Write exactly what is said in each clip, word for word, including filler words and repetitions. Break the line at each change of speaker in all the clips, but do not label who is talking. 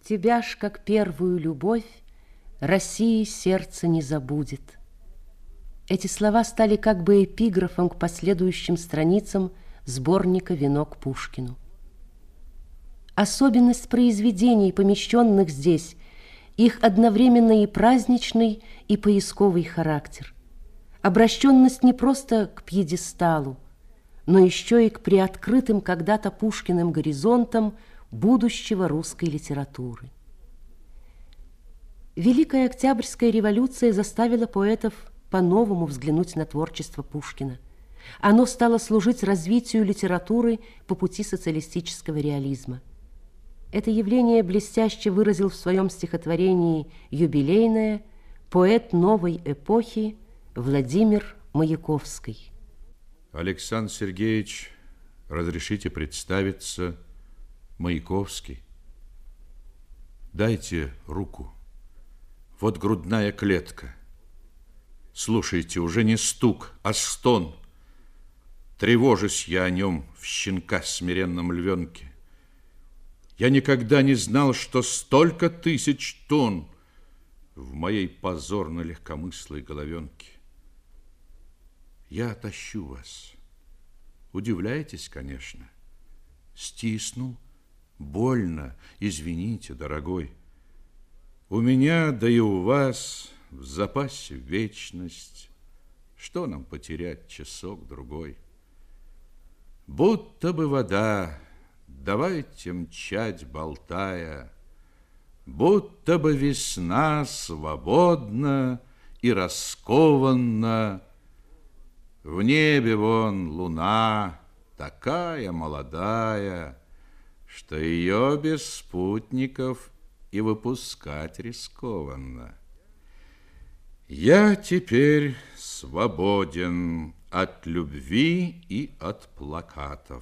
Тебя ж, как первую любовь, России сердце не забудет. Эти слова стали как бы эпиграфом к последующим страницам сборника «Венок Пушкину». Особенность произведений, помещенных здесь, их одновременно и праздничный, и поисковый характер. Обращенность не просто к пьедесталу, но еще и к приоткрытым когда-то Пушкиным горизонтам будущего русской литературы. Великая Октябрьская революция заставила поэтов по-новому взглянуть на творчество Пушкина. Оно стало служить развитию литературы по пути социалистического реализма. Это явление блестяще выразил в своем стихотворении «Юбилейное» поэт новой эпохи Владимир Маяковский.
Александр Сергеевич, разрешите представиться, Маяковский. Дайте руку. Вот грудная клетка. Слушайте, уже не стук, а стон. Тревожусь я о нем в щенка смиренном львенке. Я никогда не знал, что столько тысяч тонн в моей позорно-легкомыслой головенке. Я отащу вас. Удивляетесь, конечно. Стиснул. Больно. Извините, дорогой. У меня, да и у вас в запасе вечность. Что нам потерять часок-другой? Будто бы вода, давайте мчать, болтая, будто бы весна свободна и раскованна. В небе вон луна, такая молодая, что ее без спутников и выпускать рискованно. Я теперь свободен от любви и от плакатов.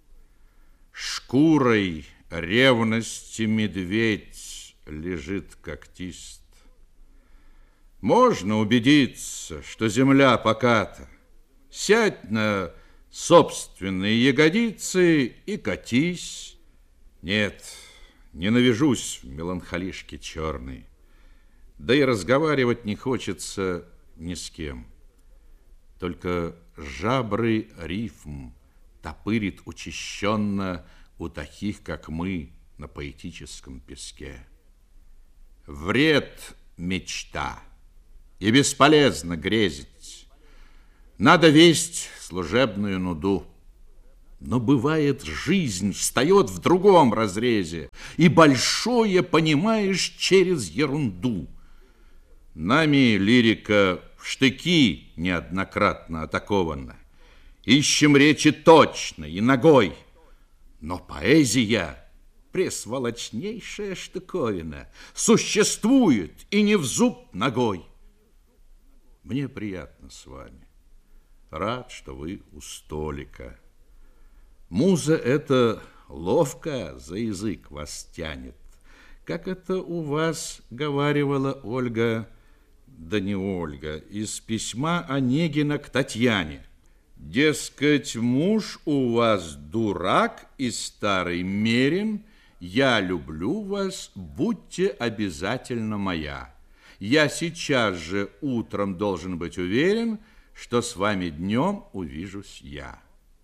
Шкурой ревности медведь лежит когтист. Можно убедиться, что земля поката. Сядь на собственные ягодицы и катись. Нет, не навяжусь в меланхолишке черной. Да и разговаривать не хочется ни с кем. Только жабры рифм топырит учащенно у таких, как мы, на поэтическом песке. Вред мечта, и бесполезно грезить. Надо весть служебную нуду. Но бывает, жизнь встает в другом разрезе, и большое понимаешь через ерунду. Нами лирика в штыки неоднократно атакована. Ищем речи точно и ногой. Но поэзия, пресволочнейшая штуковина, существует и не в зуб ногой. Мне приятно с вами. Рад, что вы у столика. Муза эта ловко за язык вас тянет. Как это у вас говаривала Ольга, да не Ольга, из письма Онегина к Татьяне. Дескать, муж у вас дурак и старый мерин, я люблю вас, будьте обязательно моя. Я сейчас же утром должен быть уверен, что с вами днем увижусь я.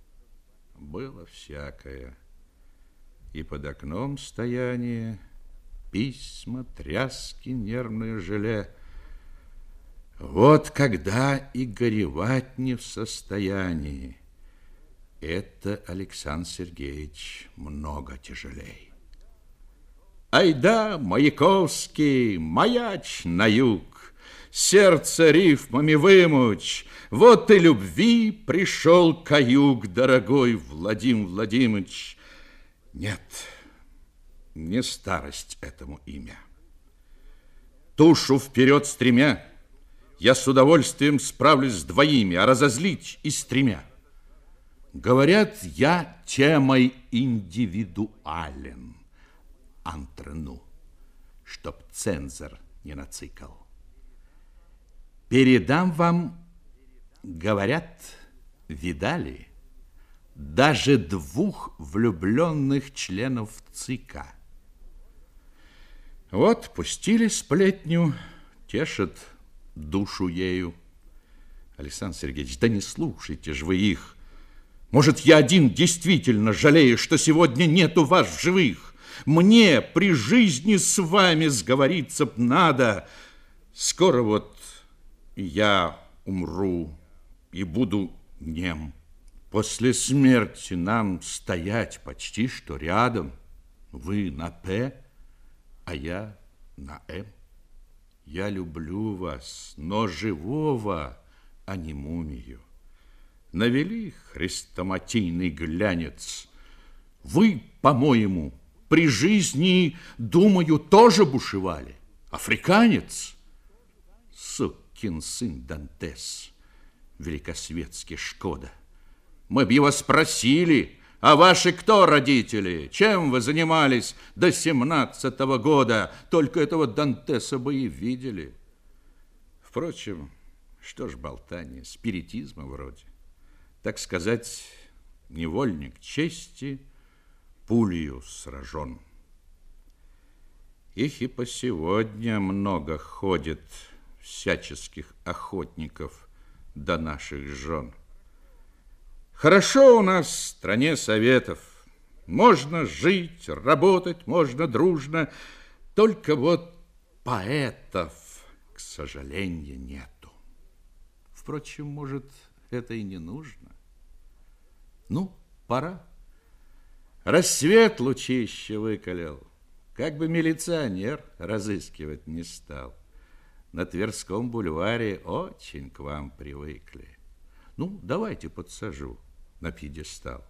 Было всякое. И под окном стояние, письма, тряски, нервное желе. Вот когда и горевать не в состоянии. Это, Александр Сергеевич, много тяжелей. Айда, Маяковский, маяч на юг, сердце рифмами вымучь. Вот и любви пришел каюк, дорогой Владимир Владимирович. Нет, не старость этому имя. Тушу вперед стремя, я с удовольствием справлюсь с двоими, а разозлить и с тремя. Говорят, я темой индивидуален, антрену, чтоб цензор не нацикал. Передам вам, говорят, видали, даже двух влюбленных членов ЦИКа. Вот пустили сплетню, тешат душу ею. Александр Сергеевич, да не слушайте ж вы их. Может, я один действительно жалею, что сегодня нету вас в живых. Мне при жизни с вами сговориться б надо. Скоро вот я умру и буду нем. После смерти нам стоять почти что рядом. Вы на «П», а я на «М». Я люблю вас, но живого, а не мумию. Навели хрестоматийный глянец. Вы, по-моему, при жизни, думаю, тоже бушевали. Африканец? Сукин сын Дантес, великосветский Шкода. Мы б его спросили, а ваши кто родители? Чем вы занимались до семнадцатого года? Только этого Дантеса бы и видели. Впрочем, что ж болтание, спиритизма вроде. Так сказать, невольник чести пулею сражен. Их и по сегодня много ходит всяческих охотников до наших жен. Хорошо у нас в стране советов. Можно жить, работать, можно дружно. Только вот поэтов, к сожалению, нету. Впрочем, может, это и не нужно. Ну, пора. Рассвет лучище выкалил. Как бы милиционер разыскивать не стал. На Тверском бульваре очень к вам привыкли. Ну, давайте подсажу на пьедестал.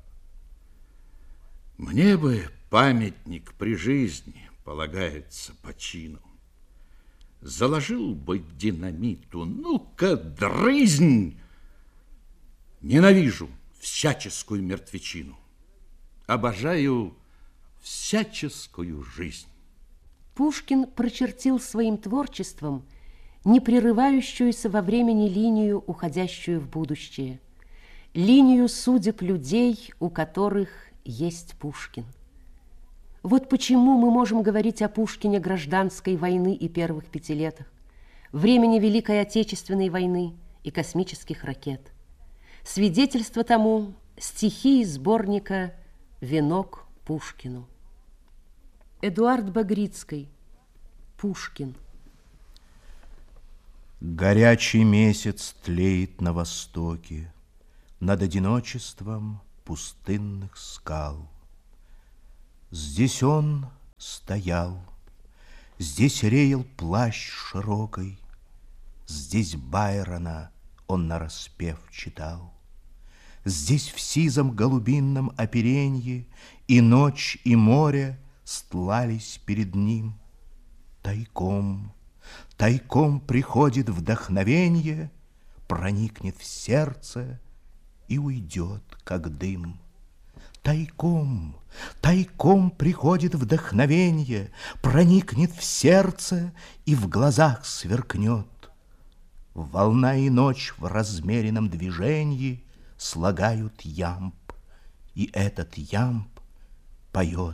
Мне бы памятник при жизни полагается по чину. Заложил бы динамиту, ну-ка, дрызнь! Ненавижу всяческую мертвечину. Обожаю всяческую жизнь.
Пушкин прочертил своим творчеством непрерывающуюся во времени линию, уходящую в будущее, линию судеб людей, у которых есть Пушкин. Вот почему мы можем говорить о Пушкине гражданской войны и первых пятилеток, времени Великой Отечественной войны и космических ракет. Свидетельство тому стихи из сборника «Венок Пушкину». Эдуард Багрицкий. Пушкин.
Горячий месяц тлеет на востоке над одиночеством пустынных скал. Здесь он стоял, здесь реял плащ широкой, здесь Байрона он нараспев читал. Здесь в сизом голубинном оперенье и ночь, и море стлались перед ним. Тайком, тайком приходит вдохновенье, проникнет в сердце и уйдет, как дым. Тайком, тайком приходит вдохновенье, проникнет в сердце и в глазах сверкнет. Волна и ночь в размеренном движении слагают ямб, и этот ямб поет.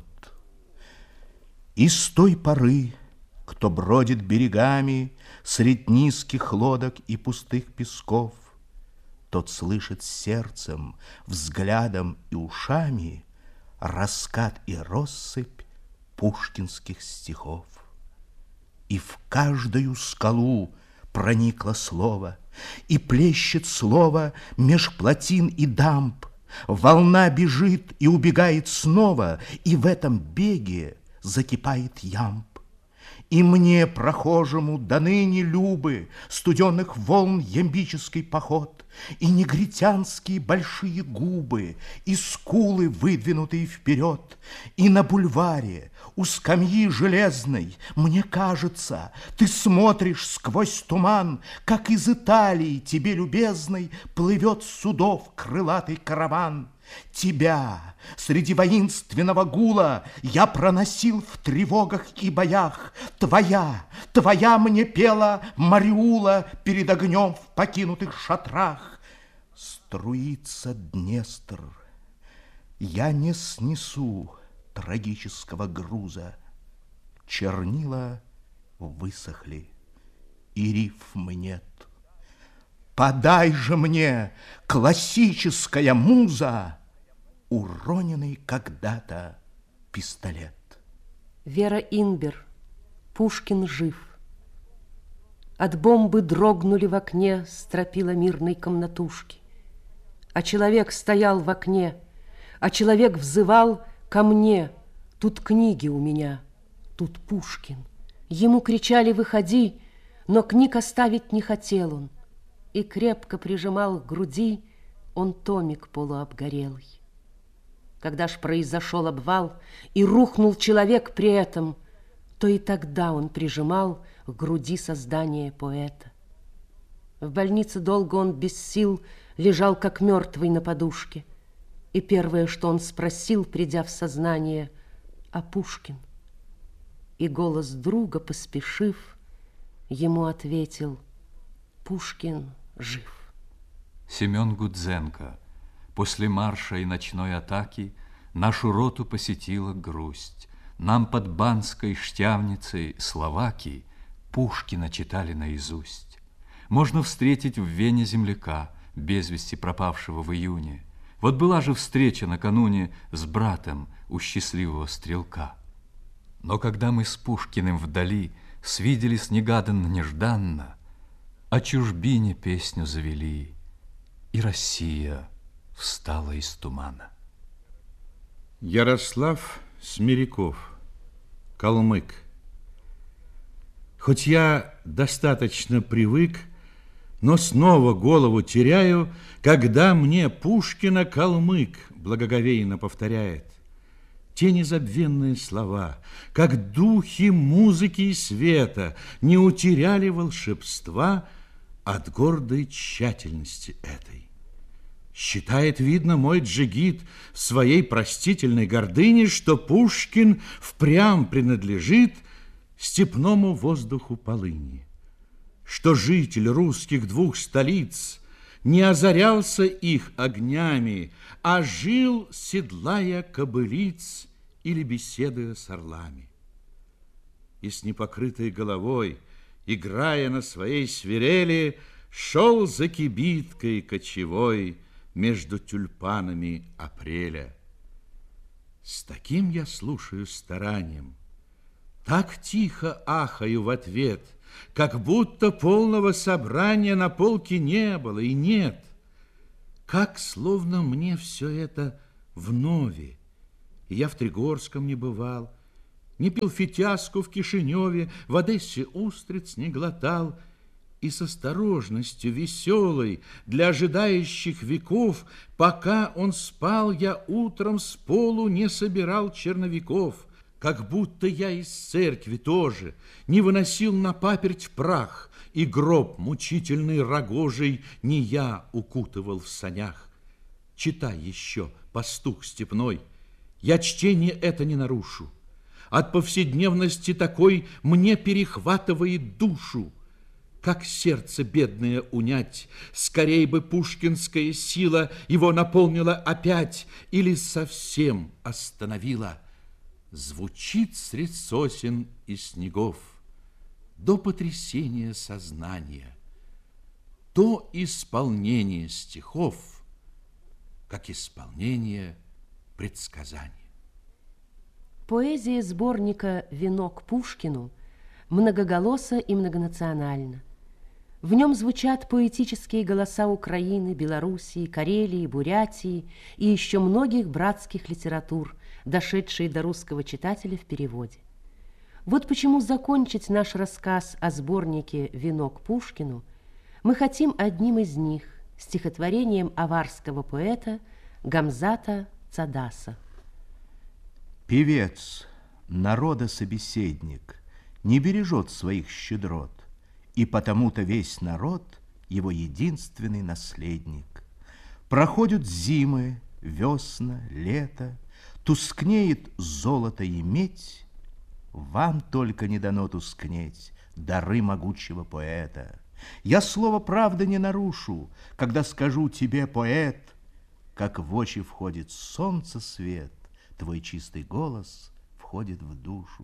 И с той поры, кто бродит берегами средь низких лодок и пустых песков, тот слышит сердцем, взглядом и ушами раскат и россыпь пушкинских стихов. И в каждую скалу проникло слово, и плещет слово меж плотин и дамб. Волна бежит и убегает снова, и в этом беге закипает ямб. И мне, прохожему, до ныне любы студенных волн ямбический поход, и негритянские большие губы, и скулы, выдвинутые вперед, и на бульваре у скамьи железной, мне кажется, ты смотришь сквозь туман, как из Италии тебе, любезной, плывет с судов крылатый караван. Тебя среди воинственного гула я проносил в тревогах и боях. Твоя, твоя мне пела Мариула перед огнем в покинутых шатрах. Струится Днестр, я не снесу трагического груза. чернила высохли, и рифм нет. Подай же мне, классическая муза, уроненный когда-то пистолет.
Вера Инбер. Пушкин жив. От бомбы дрогнули в окне стропила мирной комнатушки. А человек стоял в окне, а человек взывал ко мне. Тут книги у меня, тут Пушкин. Ему кричали: выходи, но книг оставить не хотел он. И крепко прижимал к груди он томик полуобгорелый. Когда ж произошел обвал и рухнул человек при этом, то и тогда он прижимал к груди создание поэта. В больнице долго он без сил лежал, как мертвый на подушке. И первое, что он спросил, придя в сознание: а Пушкин? И голос друга, поспешив, ему ответил: Пушкин жив.
Семен Гудзенко. После марша и ночной атаки нашу роту посетила грусть. Нам под Банской штявницей Словакии Пушкина читали наизусть. Можно встретить в Вене земляка, без вести пропавшего в июне. Вот была же встреча накануне с братом у счастливого стрелка. Но когда мы с Пушкиным вдали свиделись негаданно-нежданно, о чужбине песню завели, и Россия встала из тумана.
Ярослав Смиряков, калмык. Хоть я достаточно привык, но снова голову теряю, когда мне Пушкина калмык благоговейно повторяет. Те незабвенные слова, как духи музыки и света, не утеряли волшебства от гордой тщательности этой. Считает, видно, мой джигит в своей простительной гордыне, что Пушкин впрямь принадлежит степному воздуху полыни, что житель русских двух столиц не озарялся их огнями, а жил, седлая кобылиц или беседуя с орлами. И с непокрытой головой, играя на своей свирели, шел за кибиткой кочевой между тюльпанами апреля. С таким я слушаю старанием, так тихо ахаю в ответ, как будто полного собрания на полке не было и нет. Как словно мне все это вновь. И я в Тригорском не бывал, не пил фитяску в Кишиневе, в Одессе устриц не глотал, и с осторожностью веселой для ожидающих веков, пока он спал, я утром с полу не собирал черновиков, как будто я из церкви тоже не выносил на паперть прах, и гроб мучительный рогожей не я укутывал в санях. Читай еще, пастух степной, я чтение это не нарушу. От повседневности такой мне перехватывает душу. Как сердце бедное унять, скорей бы пушкинская сила его наполнила опять или совсем остановила. Звучит средь сосен и снегов до потрясения сознания, то исполнение стихов, как исполнение предсказания.
Поэзия сборника «Венок Пушкину» многоголоса и многонациональна. В нем звучат поэтические голоса Украины, Белоруссии, Карелии, Бурятии и еще многих братских литератур, дошедшие до русского читателя в переводе. Вот почему закончить наш рассказ о сборнике «Венок Пушкину» мы хотим одним из них, стихотворением аварского поэта Гамзата Цадаса.
Певец, народа-собеседник, не бережет своих щедрот, и потому-то весь народ его единственный наследник. Проходят зимы, весна, лето, тускнеет золото и медь, вам только не дано тускнеть, дары могучего поэта. Я слово правды не нарушу, когда скажу тебе, поэт, как в очи входит солнце свет, твой чистый голос входит в душу.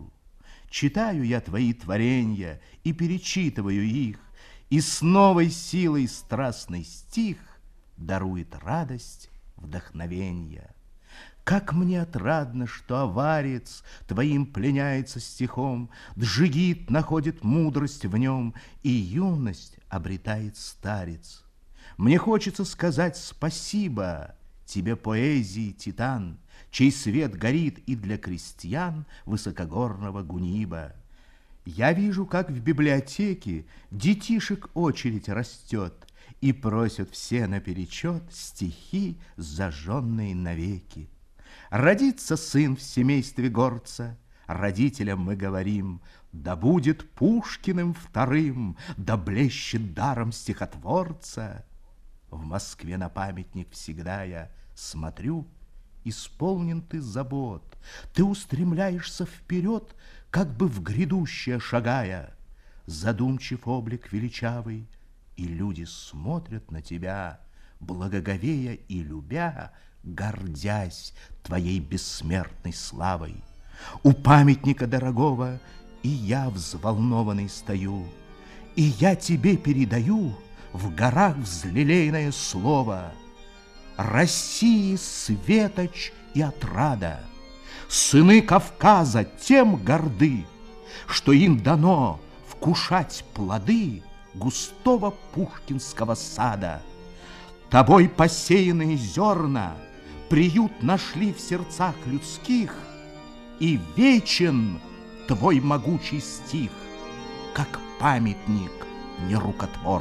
читаю я твои творенья и перечитываю их, и с новой силой страстный стих дарует радость, вдохновенья. Как мне отрадно, что аварец твоим пленяется стихом, Джигит находит мудрость в нем, и юность обретает старец. Мне хочется сказать спасибо тебе, поэзии, титан, чей свет горит и для крестьян высокогорного Гуниба. Я вижу, как в библиотеке детишек очередь растет, и просят все наперечет стихи, зажженные навеки. Родится сын в семействе горца, родителям мы говорим: да будет Пушкиным вторым, да блещет даром стихотворца. В Москве на памятник всегда я смотрю, исполнен ты забот, ты устремляешься вперед, как бы в грядущее шагая. Задумчив облик величавый, и люди смотрят на тебя, благоговея и любя, гордясь твоей бессмертной славой. У памятника дорогого и я взволнованный стою, и я тебе передаю в горах взлелеянное слово: России светоч и отрада, сыны Кавказа тем горды, что им дано вкушать плоды густого пушкинского сада. Тобой посеянные зерна приют нашли в сердцах людских, и вечен твой могучий стих, как памятник нерукотворный.